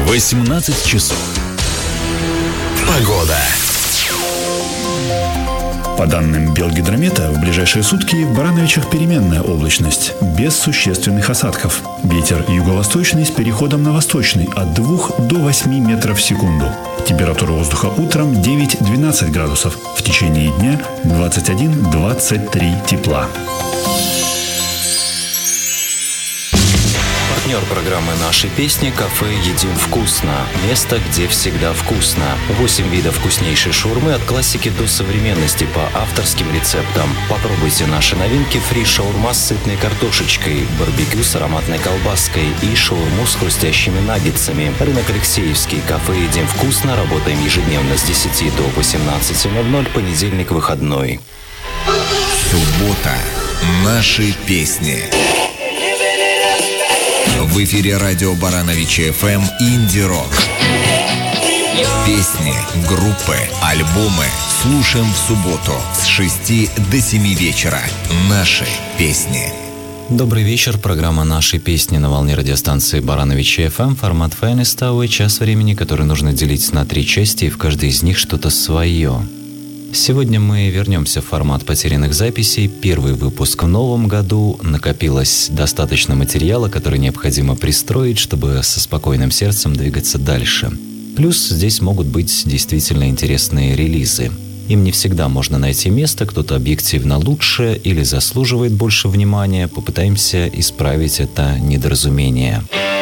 18 часов. Погода. По данным Белгидромета, в ближайшие сутки в Барановичах переменная облачность, без существенных осадков. Ветер юго-восточный с переходом на восточный от 2 до 8 метров в секунду. Температура воздуха утром 9-12 градусов, в течение дня 21-23 тепла. Партнер программы «Наши песни» – кафе «Едим вкусно». Место, где всегда вкусно. 8 видов вкуснейшей шаурмы от классики до современности по авторским рецептам. Попробуйте наши новинки: фри-шаурма с сытной картошечкой, барбекю с ароматной колбаской и шаурму с хрустящими наггетсами. Рынок Алексеевский. Кафе «Едим вкусно». Работаем ежедневно с 10 до 18:00, понедельник выходной. Суббота. Наши песни. В эфире радио Барановичи ФМ «Инди-рок». Песни, группы, альбомы слушаем в субботу с 6 до 7 вечера. Наши песни. Добрый вечер. Программа «Наши песни» на волне радиостанции Барановичи ФМ. Формат файнестовый, час времени, который нужно делить на 3 части, и в каждой из них что-то свое. Сегодня мы вернемся в формат потерянных записей. Первый выпуск в новом году. Накопилось достаточно материала, который необходимо пристроить, чтобы со спокойным сердцем двигаться дальше. Плюс здесь могут быть действительно интересные релизы. Им не всегда можно найти место, кто-то объективно лучше или заслуживает больше внимания. Попытаемся исправить это недоразумение.